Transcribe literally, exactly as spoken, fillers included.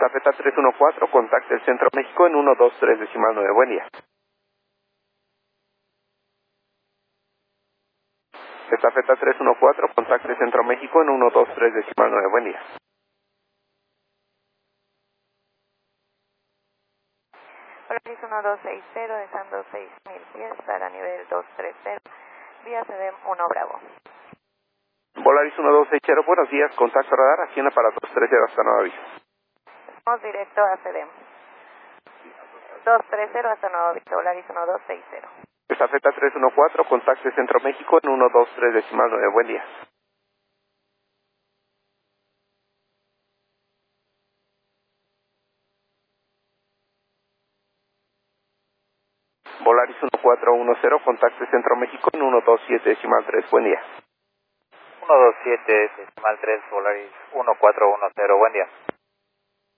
Estafeta tres uno cuatro, contacte el Centro México en uno dos tres decimal nueve. Buen día. Estafeta tres uno cuatro, contacte Centro México en uno dos tres decimal nueve. Buen día. Polaris uno dos seis cero, dejando seis mil pies para nivel dos tres cero, vía C D E M uno Bravo. Volaris uno dos seis cero, buenos días, contacto radar, Hacienda para dos tres cero hasta nuevo aviso. Vamos directo a C D E M. dos tres cero hasta nuevo aviso, Volaris uno dos seis cero. Estafeta tres uno cuatro, contacte Centro México en uno dos tres decimal nueve. Buen día. Volaris uno cuatro uno cero, contacte Centro México en uno dos siete decimal tres. Buen día. uno dos siete decimal tres, Volaris uno cuatro uno cero, buen día.